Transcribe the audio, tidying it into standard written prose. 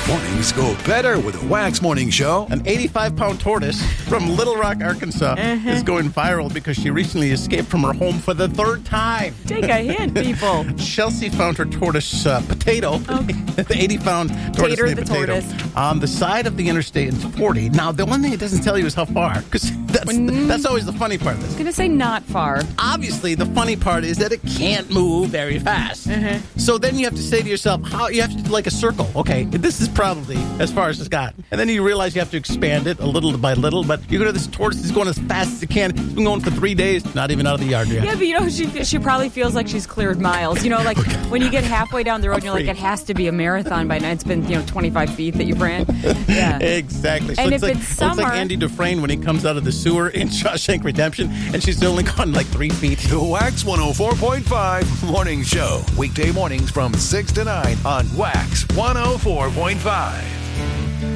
Mornings go better with a Wax Morning Show. An 85-pound tortoise from Little Rock, Arkansas is going viral because she recently escaped from her home for the third time. Take a hint, people. Chelsea found her tortoise Potato, the 80-pound tortoise named Potato, on the side of the Interstate 40. Now, the one thing it doesn't tell you is how far, because that's always the funny part of this. I was going to say not far. Obviously, the funny part is that it can't move very fast. So then you have to say to yourself, you have to do like a circle. Okay, this is probably as far as it's got. And then you realize you have to expand it a little by little, but you go to this tortoise is going as fast as it can. It's been going for 3 days, not even out of the yard yet. Yeah, but she probably feels like she's cleared miles. Like when you get halfway down the road and you're like, it has to be a marathon by now. It's been 25 feet that you've ran. Yeah. Exactly. So and it's if like, it's summer... It's like Andy Dufresne when he comes out of the sewer in Shawshank Redemption, and she's only gone like 3 feet. The Wax 104.5 Morning Show. Weekday mornings from 6 to 9 on Wax 104.5.